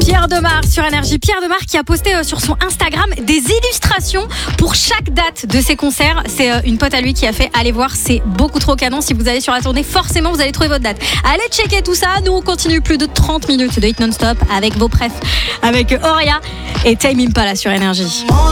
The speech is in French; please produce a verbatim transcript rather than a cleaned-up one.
Pierre Demar sur Énergie. Pierre Demar qui a posté euh, sur son Instagram des illustrations pour chaque date de ses concerts. C'est euh, une pote à lui qui a fait. Allez voir, c'est beaucoup trop canon. Si vous allez sur la tournée, forcément vous allez trouver votre date. Allez checker tout ça. Nous on continue plus de trente minutes de hit non-stop avec vos prefs, avec Auria et Time Impala sur Énergie.